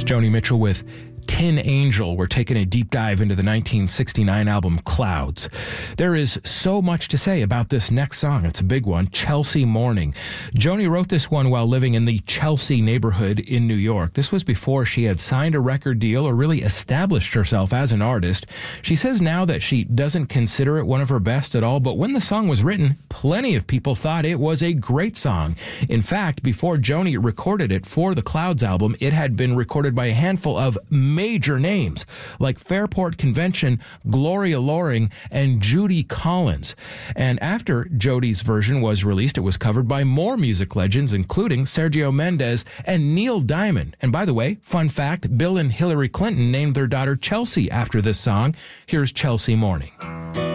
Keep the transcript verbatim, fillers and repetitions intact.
Joni Mitchell with Tin Angel. We're taking a deep dive into the nineteen sixty-nine album Clouds. There is so much to say about this next song. It's a big one, Chelsea Morning. Joni wrote this one while living in the Chelsea neighborhood in New York. This was before she had signed a record deal or really established herself as an artist. She says now that she doesn't consider it one of her best at all, but when the song was written, plenty of people thought it was a great song. In fact, before Joni recorded it for the Clouds album, it had been recorded by a handful of major names like Fairport Convention, Gloria Loring, and Judy Collins. And after Jodi's version was released, it was covered by more music legends, including Sergio Mendes and Neil Diamond. And by the way, fun fact, Bill and Hillary Clinton named their daughter Chelsea after this song. Here's Chelsea Morning.